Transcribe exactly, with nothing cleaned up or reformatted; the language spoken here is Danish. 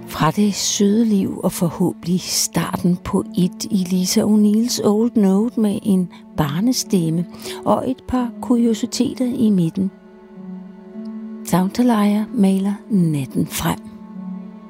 Fra det søde liv og forhåbentlig starten på et i Lisa O'Neills Old Note med en barnestemme og et par kuriositeter i midten. Soundtalaya maler natten frem.